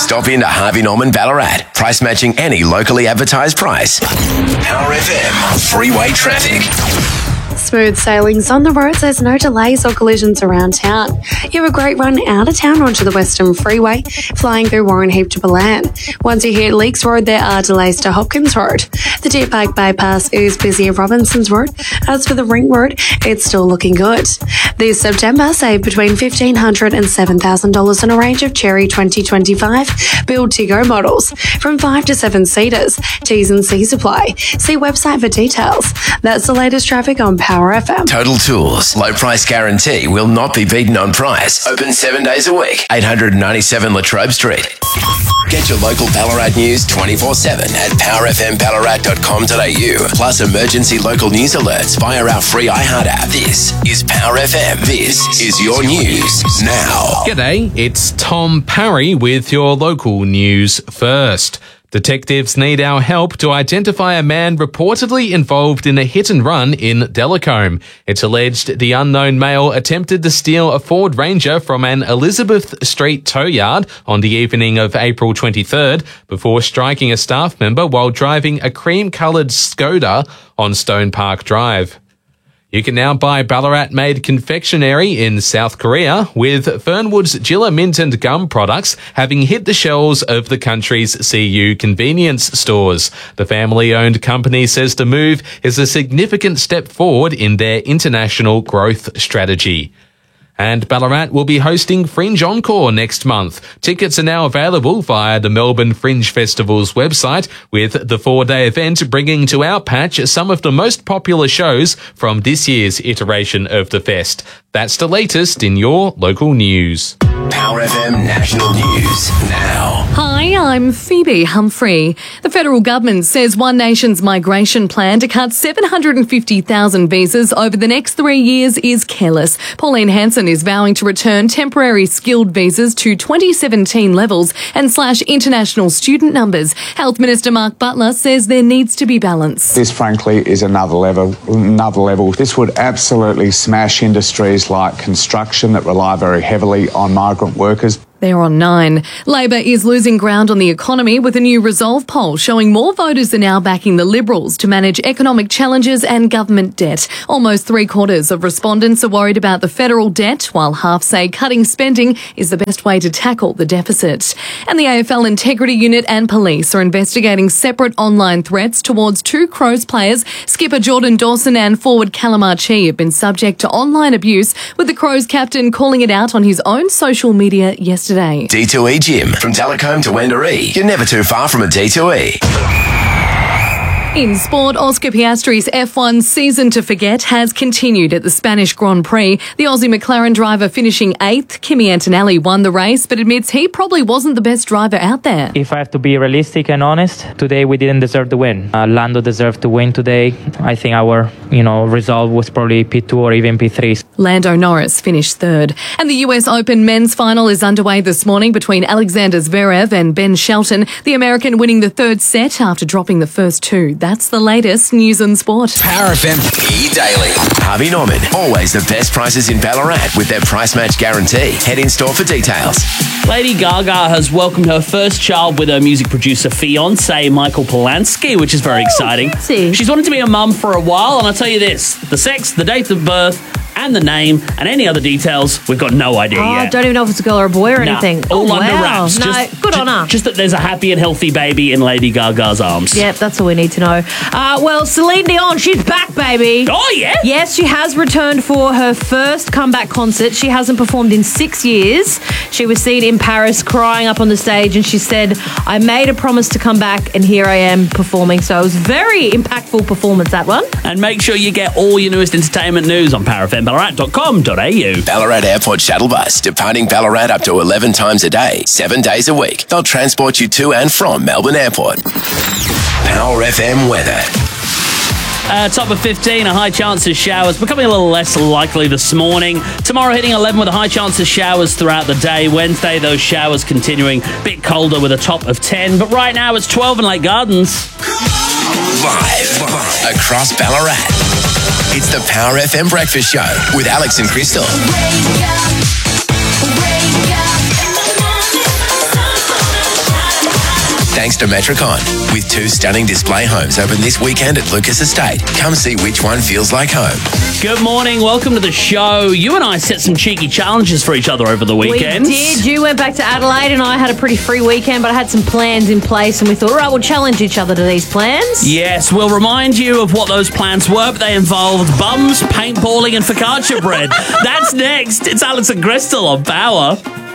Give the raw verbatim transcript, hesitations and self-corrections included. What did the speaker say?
Stop into Harvey Norman Ballarat. Price matching any locally advertised price. Power F M. Freeway traffic. Smooth sailings on the roads. There's no delays or collisions around town. You have a great run out of town onto the Western Freeway, flying through Warren Heap to Balan. Once you hit Leaks Road, there are delays to Hopkins Road. The Deer Park Bypass is busy at Robinson's Road. As for the Ring Road, it's still looking good. This September, save between fifteen hundred dollars and seven thousand dollars on a range of Cherry twenty twenty-five Build to Go models from five to seven seaters. T's and C's apply. See website for details. That's the latest traffic on Power F M. Total Tools. Low price guarantee will not be beaten on price. Open seven days a week. eight ninety-seven Latrobe Street. Get your local Ballarat news twenty-four seven at power f m ballarat dot com dot a u. Plus emergency local news alerts via our free iHeart app. This is Power F M. This is your news now. G'day, it's Tom Parry with your local news first. Detectives need our help to identify a man reportedly involved in a hit and run in Delacombe. It's alleged the unknown male attempted to steal a Ford Ranger from an Elizabeth Street tow yard on the evening of April twenty-third before striking a staff member while driving a cream-coloured Skoda on Stone Park Drive. You can now buy Ballarat-made confectionery in South Korea, with Fernwood's Gilla Mint and Gum products having hit the shelves of the country's C U convenience stores. The family-owned company says the move is a significant step forward in their international growth strategy. And Ballarat will be hosting Fringe Encore next month. Tickets are now available via the Melbourne Fringe Festival's website, with the four-day event bringing to our patch some of the most popular shows from this year's iteration of the fest. That's the latest in your local news. Power F M National News now. Hi, I'm Phoebe Humphrey. The federal government says One Nation's migration plan to cut seven hundred fifty thousand visas over the next three years is careless. Pauline Hanson is vowing to return temporary skilled visas to twenty seventeen levels and slash international student numbers. Health Minister Mark Butler says there needs to be balance. This, frankly, is another level. Another level. This would absolutely smash industries like construction that rely very heavily on migrant workers. They're on nine. Labor is losing ground on the economy, with a new Resolve poll showing more voters are now backing the Liberals to manage economic challenges and government debt. Almost three quarters of respondents are worried about the federal debt, while half say cutting spending is the best way to tackle the deficit. And the A F L Integrity Unit and police are investigating separate online threats towards two Crows players. Skipper Jordan Dawson and forward Callum Archie have been subject to online abuse, with the Crows captain calling it out on his own social media yesterday. D two E Gym. From Delacombe to Wendouree. You're never too far from a D two E. In sport, Oscar Piastri's F one season to forget has continued at the Spanish Grand Prix. The Aussie McLaren driver finishing eighth. Kimi Antonelli won the race, but admits he probably wasn't the best driver out there. If I have to be realistic and honest, today we didn't deserve the win. Uh, Lando deserved to win today. I think our, you know, result was probably P two or even P three. Lando Norris finished third. And the U S Open men's final is underway this morning between Alexander Zverev and Ben Shelton, the American winning the third set after dropping the first two. That's the latest news and sport. Power F M E-Daily. Harvey Norman. Always the best prices in Ballarat with their price match guarantee. Head in store for details. Lady Gaga has welcomed her first child with her music producer fiance Michael Polanski, which is very oh, exciting. Fancy. She's wanted to be a mum for a while, and I'll tell you this, the sex, the date of birth, and the name, and any other details, we've got no idea oh, yet. I don't even know if it's a girl or a boy or nah, anything. all oh, under wow. wraps. No, just, good ju- on her. Just that there's a happy and healthy baby in Lady Gaga's arms. Yep, that's all we need to know. Uh, well, Celine Dion, she's back, baby. Oh, yeah? Yes, she has returned for her first comeback concert. She hasn't performed in six years. She was seen in Paris crying up on the stage, and she said, I made a promise to come back, and here I am performing. So it was a very impactful performance, that one. And make sure you get all your newest entertainment news on power f m ballarat dot com dot a u. Ballarat Airport Shuttle Bus, departing Ballarat up to eleven times a day, seven days a week. They'll transport you to and from Melbourne Airport. Power F M weather. Uh, top of fifteen, a high chance of showers, becoming a little less likely this morning. Tomorrow hitting eleven with a high chance of showers throughout the day. Wednesday, those showers continuing, a bit colder with a top of ten. But right now, it's twelve in Lake Gardens. Live across Ballarat. It's the Power F M Breakfast Show with Alex and Crystal. thanks to Metricon. With two stunning display homes open this weekend at Lucas Estate. Come see which one feels like home. Good morning. Welcome to the show. You and I set some cheeky challenges for each other over the weekend. We did. You went back to Adelaide and I had a pretty free weekend, but I had some plans in place and we thought, all right, we'll challenge each other to these plans. Yes, we'll remind you of what those plans were, but they involved bums, paintballing and focaccia bread. That's next. It's Alex and Crystal on Power.